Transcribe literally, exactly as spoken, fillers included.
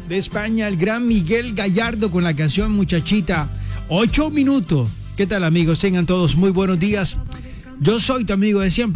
de España, el gran Miguel Gallardo con la canción Muchachita. Ocho minutos. ¿Qué tal, amigos? Tengan todos muy buenos días. Yo soy tu amigo de siempre.